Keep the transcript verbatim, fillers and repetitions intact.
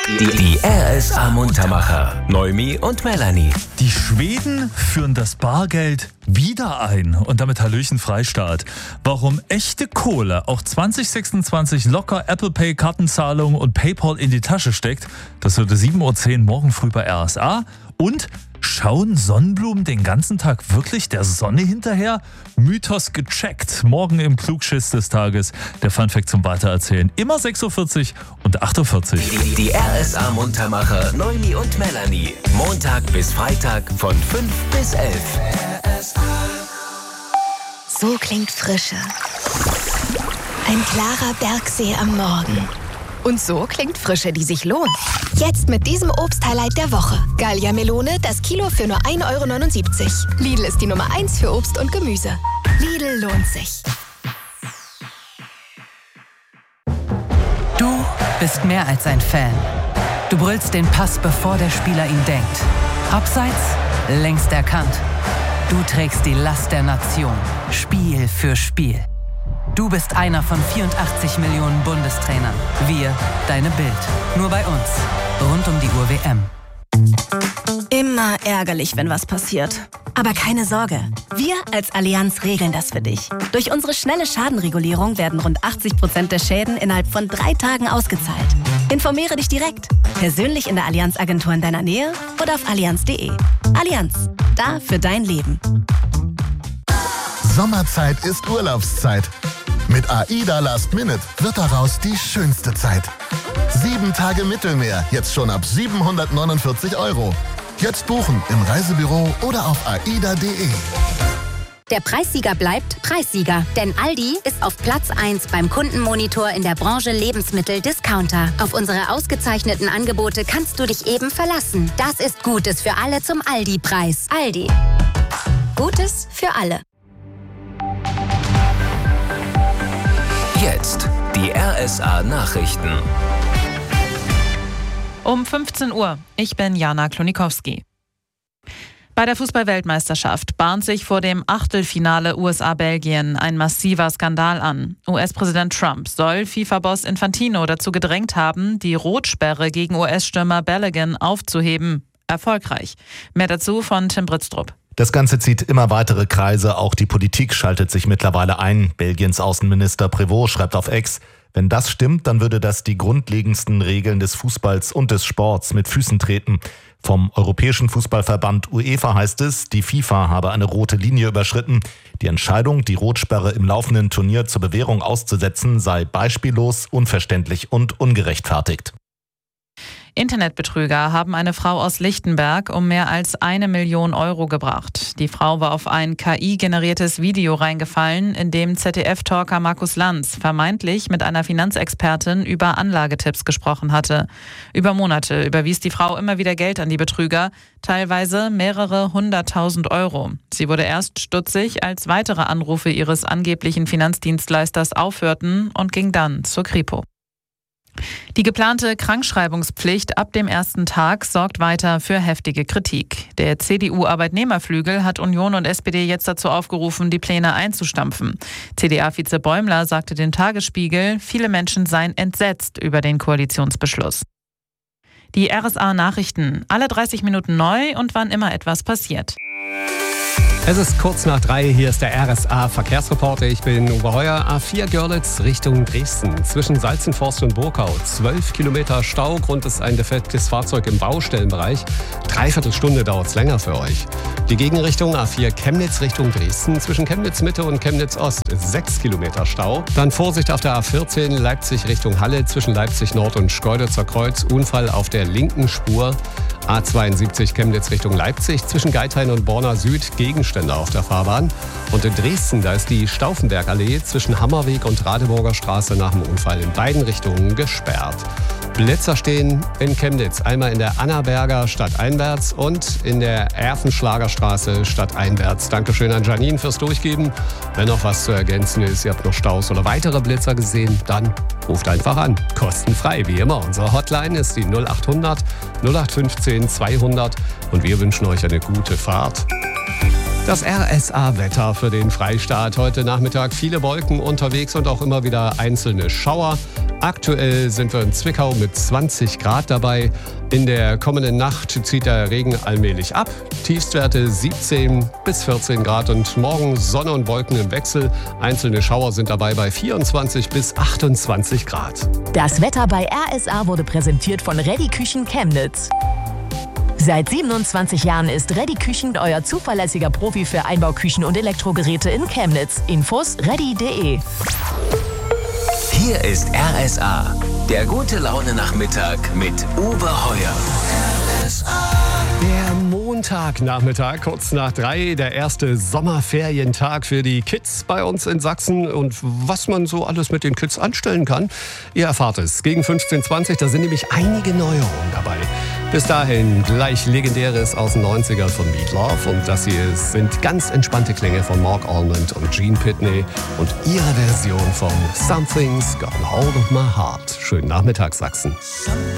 Die, die R S A-Muntermacher. Noemi und Melanie. Die Schweden führen das Bargeld wieder ein und damit Hallöchen Freistaat. Warum echte Kohle auch zwanzig sechsundzwanzig locker Apple Pay Kartenzahlung und PayPal in die Tasche steckt, das wird sieben Uhr zehn morgen früh bei R S A. Und schauen Sonnenblumen den ganzen Tag wirklich der Sonne hinterher? Mythos gecheckt. Morgen im Klugschiss des Tages. Der Funfact zum Weitererzählen. Immer sechs Uhr vierzig und acht Uhr vierzig. Die, die R S A-Muntermacher Noemi und Melanie. Montag bis Freitag von fünf bis elf. So klingt Frische. Ein klarer Bergsee am Morgen. Und so klingt Frische, die sich lohnt. Jetzt mit diesem Obst-Highlight der Woche. Gallia Melone, das Kilo für nur ein Euro neunundsiebzig. Lidl ist die Nummer eins für Obst und Gemüse. Lidl lohnt sich. Du bist mehr als ein Fan. Du brüllst den Pass, bevor der Spieler ihn denkt. Abseits, längst erkannt. Du trägst die Last der Nation. Spiel für Spiel. Du bist einer von vierundachtzig Millionen Bundestrainern. Wir, deine Bild. Nur bei uns. Rund um die Uhr W M. Immer ärgerlich, wenn was passiert. Aber keine Sorge. Wir als Allianz regeln das für dich. Durch unsere schnelle Schadenregulierung werden rund achtzig Prozent der Schäden innerhalb von drei Tagen ausgezahlt. Informiere dich direkt. Persönlich in der Allianz-Agentur in deiner Nähe oder auf allianz punkt de. Allianz. Da für dein Leben. Sommerzeit ist Urlaubszeit. Mit AIDA Last Minute wird daraus die schönste Zeit. Sieben Tage Mittelmeer, jetzt schon ab siebenhundertneunundvierzig Euro. Jetzt buchen im Reisebüro oder auf aida punkt de. Der Preissieger bleibt Preissieger, denn Aldi ist auf Platz eins beim Kundenmonitor in der Branche Lebensmittel-Discounter. Auf unsere ausgezeichneten Angebote kannst du dich eben verlassen. Das ist Gutes für alle zum Aldi-Preis. Aldi. Gutes für alle. Jetzt die R S A-Nachrichten. Um fünfzehn Uhr. Ich bin Jana Klonikowski. Bei der Fußball-Weltmeisterschaft bahnt sich vor dem Achtelfinale U S A-Belgien ein massiver Skandal an. U S-Präsident Trump soll FIFA-Boss Infantino dazu gedrängt haben, die Rotsperre gegen U S-Stürmer Balogun aufzuheben. Erfolgreich. Mehr dazu von Tim Britztrup. Das Ganze zieht immer weitere Kreise, auch die Politik schaltet sich mittlerweile ein. Belgiens Außenminister Prévost schreibt auf X, wenn das stimmt, dann würde das die grundlegendsten Regeln des Fußballs und des Sports mit Füßen treten. Vom Europäischen Fußballverband UEFA heißt es, die FIFA habe eine rote Linie überschritten. Die Entscheidung, die Rotsperre im laufenden Turnier zur Bewährung auszusetzen, sei beispiellos, unverständlich und ungerechtfertigt. Internetbetrüger haben eine Frau aus Lichtenberg um mehr als eine Million Euro gebracht. Die Frau war auf ein K I-generiertes Video reingefallen, in dem Z D F-Talker Markus Lanz vermeintlich mit einer Finanzexpertin über Anlagetipps gesprochen hatte. Über Monate überwies die Frau immer wieder Geld an die Betrüger, teilweise mehrere hunderttausend Euro. Sie wurde erst stutzig, als weitere Anrufe ihres angeblichen Finanzdienstleisters aufhörten und ging dann zur Kripo. Die geplante Krankschreibungspflicht ab dem ersten Tag sorgt weiter für heftige Kritik. Der C D U-Arbeitnehmerflügel hat Union und S P D jetzt dazu aufgerufen, die Pläne einzustampfen. C D A-Vize Bäumler sagte dem Tagesspiegel, viele Menschen seien entsetzt über den Koalitionsbeschluss. Die R S A-Nachrichten, alle dreißig Minuten neu und wann immer etwas passiert. Es ist kurz nach drei, hier ist der R S A-Verkehrsreporter. Ich bin Uwe Heuer, A vier Görlitz Richtung Dresden. Zwischen Salzenforst und Burkau zwölf Kilometer Stau, Grund ist ein defektes Fahrzeug im Baustellenbereich. Dreiviertel Stunde dauert es länger für euch. Die Gegenrichtung A vier Chemnitz Richtung Dresden. Zwischen Chemnitz Mitte und Chemnitz Ost sechs Kilometer Stau. Dann Vorsicht auf der A vierzehn Leipzig Richtung Halle. Zwischen Leipzig Nord und Schkeuditzer Kreuz Unfall auf der linken Spur. A zweiundsiebzig Chemnitz Richtung Leipzig, zwischen Geithain und Borna Süd Gegenstände auf der Fahrbahn. Und in Dresden, da ist die Stauffenbergallee zwischen Hammerweg und Radeburger Straße nach dem Unfall in beiden Richtungen gesperrt. Blitzer stehen in Chemnitz, einmal in der Annaberger stadteinwärts und in der Erfenschlagerstraße stadteinwärts. Dankeschön an Janine fürs Durchgeben. Wenn noch was zu ergänzen ist, ihr habt noch Staus oder weitere Blitzer gesehen, dann ruft einfach an. Kostenfrei, wie immer. Unsere Hotline ist die null acht hundert null acht fünfzehn zweihundert und wir wünschen euch eine gute Fahrt. Das R S A-Wetter für den Freistaat. Heute Nachmittag viele Wolken unterwegs und auch immer wieder einzelne Schauer. Aktuell sind wir in Zwickau mit zwanzig Grad dabei. In der kommenden Nacht zieht der Regen allmählich ab. Tiefstwerte siebzehn bis vierzehn Grad und morgen Sonne und Wolken im Wechsel. Einzelne Schauer sind dabei bei vierundzwanzig bis achtundzwanzig Grad. Das Wetter bei R S A wurde präsentiert von Ready Küchen Chemnitz. Seit siebenundzwanzig Jahren ist Ready Küchen euer zuverlässiger Profi für Einbauküchen und Elektrogeräte in Chemnitz. Infos ready punkt de. Hier ist R S A, der gute Laune-Nachmittag mit Uwe Heuer. R S A. Der Montagnachmittag, kurz nach drei, der erste Sommerferientag für die Kids bei uns in Sachsen. Und was man so alles mit den Kids anstellen kann, ihr erfahrt es. Gegen fünfzehn Uhr zwanzig, da sind nämlich einige Neuerungen dabei. Bis dahin gleich Legendäres aus den neunzigern von Meat Love. Und das hier sind ganz entspannte Klänge von Mark Almond und Gene Pitney und ihre Version von Something's Got a Hold of My Heart. Schönen Nachmittag, Sachsen.